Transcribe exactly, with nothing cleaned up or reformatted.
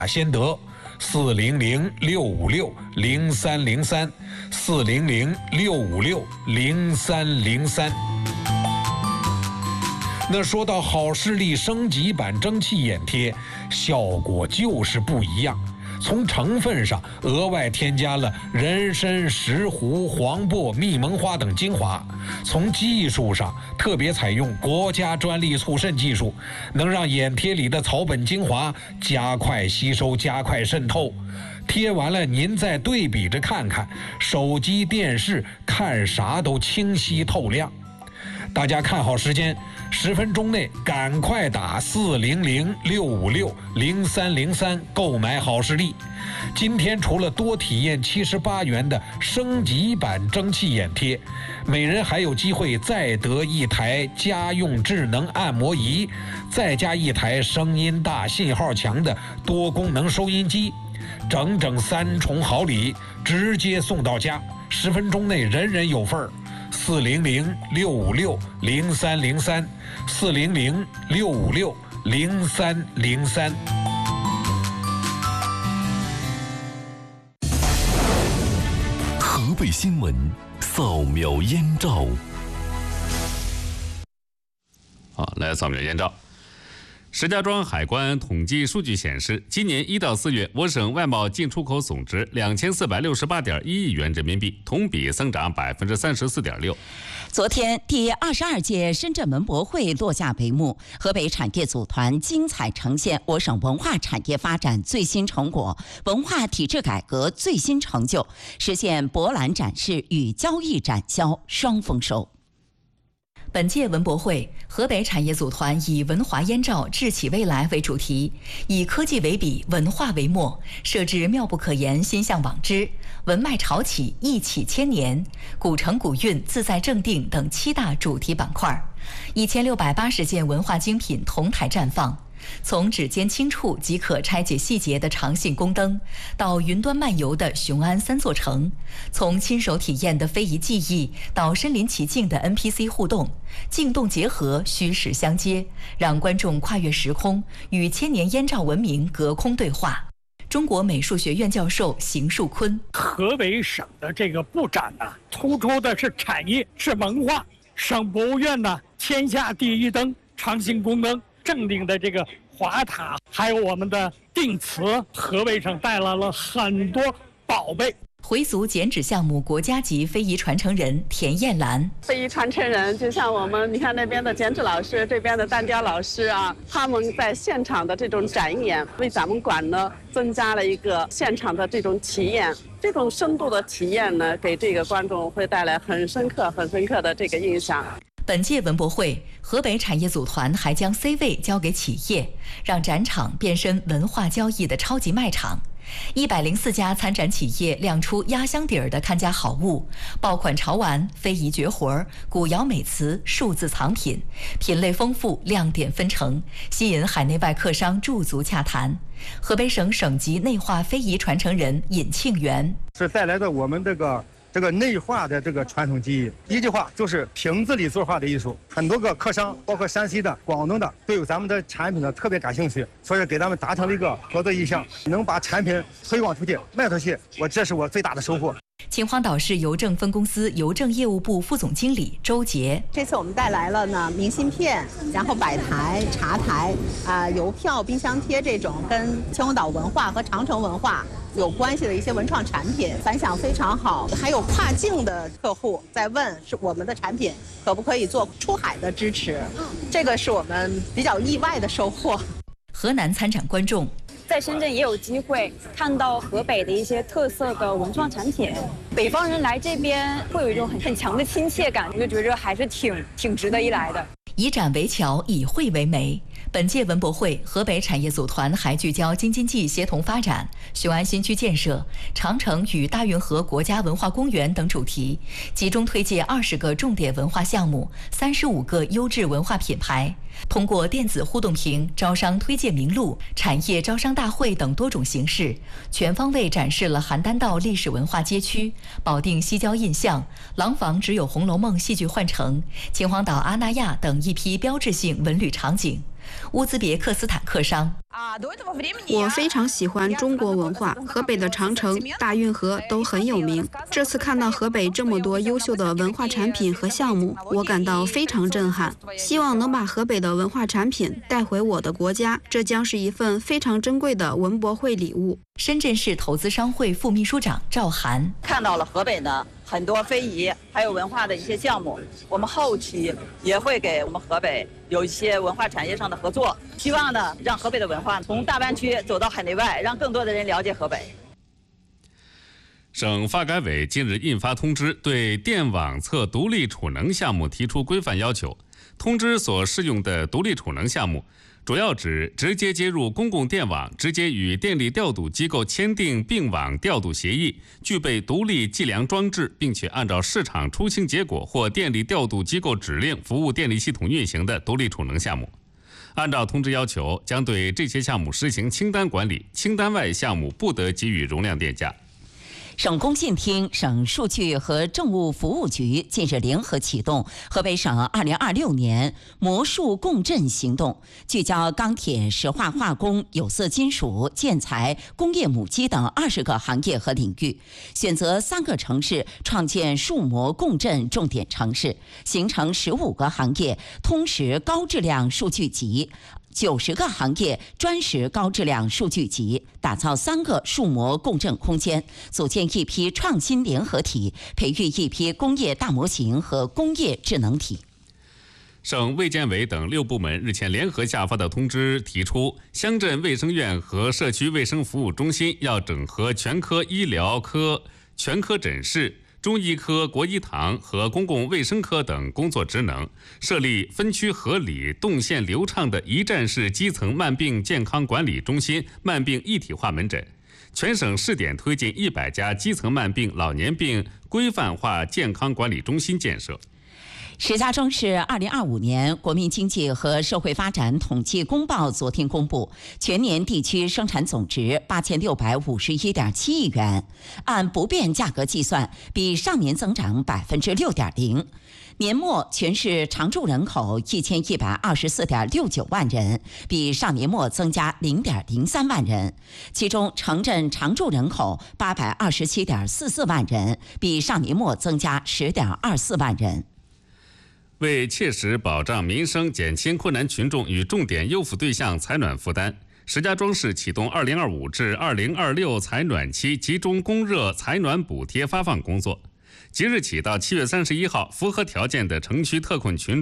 先得。四零零六五六零三零三，四零零六五六零三零三。那说到好视力升级版蒸汽眼贴，效果就是不一样。从成分上额外添加了人参、石斛、黄柏、蜜蒙花等精华；从技术上特别采用国家专利促渗技术，能让眼贴里的草本精华加快吸收、加快渗透。贴完了，您再对比着看看，手机、电视看啥都清晰透亮。大家看好时间，十分钟内赶快打四零零六五六零三零三购买好视力。今天除了多体验七十八元的升级版蒸汽眼贴，每人还有机会再得一台家用智能按摩仪，再加一台声音大、信号强的多功能收音机，整整三重好礼，直接送到家，十分钟内人人有份儿。四零零六五六零三零三，四零零六五六零三零三。 河北新闻扫描燕赵。 好，来扫描燕赵。石家庄海关统计数据显示，今年一到四月，我省外贸进出口总值两千四百六十八点一亿元人民币，同比增长百分之三十四点六。 昨天，第二十二届深圳文博会落下帷幕，河北产业组团精彩呈现我省文化产业发展最新成果、文化体制改革最新成就，实现博览展示与交易展销双丰收。 本届文博会，河北产业组团以“文华燕赵，智启未来”为主题，以科技为笔，文化为墨，设置妙不可言，心向往之、文脉潮起，一起千年、古城古韵，自在正定等七大主题板块，一千六百八十件文化精品同台绽放。从指尖轻触即可拆解细节的长信宫灯，到云端漫游的雄安三座城，从亲手体验的非遗技艺到身临其境的 N P C 互动，静动结合，虚实相接，让观众跨越时空，与千年燕赵文明隔空对话。中国美术学院教授邢树坤： 河北省的这个布展呢、啊，突出的是产业，是文化。省博物院呢，天下第一灯长信宫灯。正定的这个华塔，还有我们的定瓷，河北省带来了很多宝贝。 回族剪纸项目国家级非遗传承人田艳兰： 非遗传承人就像我们，你看那边的剪纸老师，这边的蛋雕老师啊，他们在现场的这种展演，为咱们馆呢增加了一个现场的这种体验。这种深度的体验呢，给这个观众会带来很深刻、很深刻的这个印象。 本届文博会，河北产业组团还将 C 位交给企业，让展场变身文化交易的超级卖场。一百零四家参展企业亮出压箱底儿的看家好物，爆款潮玩、非遗绝活、古窑美瓷、数字藏品，品类丰富，亮点纷呈，吸引海内外客商驻足洽谈。河北省省级内化非遗传承人尹庆元： 是带来的我们这个。这个内化的这个传统技艺，一句话就是瓶子里作画的艺术。很多个客商，包括山西的、广东的，对咱们的产品呢特别感兴趣，所以给他们达成了一个合作意向，能把产品推广出去、卖出去，我这是我最大的收获。 秦皇岛市邮政分公司邮政业务部副总经理周杰： 这次我们带来了呢明信片，然后摆台、茶台、啊、呃、邮票、冰箱贴这种跟秦皇岛文化和长城文化有关系的一些文创产品，反响非常好。还有跨境的客户在问，是我们的产品可不可以做出海的支持？这个是我们比较意外的收获。 河南参展观众在深圳也有机会看到河北的一些特色的文创产品，北方人来这边会有一种很很强的亲切感，我就觉着还是挺挺值得一来的。 以展为桥，以绘为媒。本届文博会，河北产业组团还聚焦京津冀协同发展、雄安新区建设、长城与大运河国家文化公园等主题，集中推介二十个重点文化项目、三十五个优质文化品牌。通过电子互动屏、招商推介名录、产业招商大会等多种形式，全方位展示了邯郸道历史文化街区、保定西郊印象、廊坊只有《红楼梦》戏剧换乘、秦皇岛阿那亚等一批标志性文旅场景。 乌兹别克斯坦客商。 我非常喜欢中国文化，河北的长城、大运河都很有名。这次看到河北这么多优秀的文化产品和项目，我感到非常震撼。希望能把河北的文化产品带回我的国家，这将是一份非常珍贵的文博会礼物。 深圳市投资商会副秘书长赵涵看到了河北呢很多非遗还有文化的一些项目，我们后期也会给我们河北有一些文化产业上的合作，希望呢让河北的文化从大湾区走到海内外，让更多的人了解河北。 省发改委近日印发通知，对电网测独立储能项目提出规范要求。通知所适用的独立储能项目，主要指直接接入公共电网，直接与电力调度机构签订并网调度协议，具备独立计量装置，并且按照市场出清结果或电力调度机构指令服务电力系统运行的独立储能项目。按照通知要求，将对这些项目实行清单管理，清单外项目不得给予容量电价。 省工信厅、省数据和政务服务局近日联合启动河北省二零二六年魔术共振行动，聚焦钢铁、石化化工、有色金属、建材、工业母机等二十个行业和领域，选择三个城市创建数魔共振重点城市，形成十五个行业通识高质量数据集。九十个行业专识高质量数据集，打造三个数模共振空间，组建一批创新联合体，培育一批工业大模型和工业智能体。 省卫健委等六部门日前联合下发的通知提出，乡镇卫生院和社区卫生服务中心要整合全科医疗科、全科诊室、中医科、国医堂和公共卫生科等工作职能，设立分区合理、动线流畅的一站式基层慢病健康管理中心、慢病一体化门诊。全省试点推进一百家基层慢病、老年病规范化健康管理中心建设。 石家庄市二零二五年国民经济和社会发展统计公报昨天公布，全年地区生产总值八千六百五十一点七亿元，按不变价格计算，比上年增长百分之六点零。年末全市常住人口一千一百二十四点六九万人，比上年末增加零点零三万人，其中城镇常住人口八百二十七点四四万人，比上年末增加十点二四万人。 为切实保障民生，减轻困难群众与重点优抚对象采暖负担，石家庄市启动二零二五至二零二六采暖期集中供热采暖补贴发放工作。即日起到七月三十一号，符合条件的城区特困群众